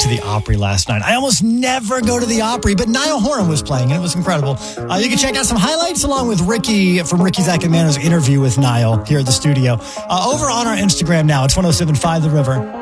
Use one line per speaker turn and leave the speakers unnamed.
to the Opry last night. I almost never go to the Opry, but Niall Horan was playing, and it was incredible. You can check out some highlights along with Ricky from Ricky Zaccanano's interview with Niall here at the studio over on our Instagram now. It's 107.5 The River.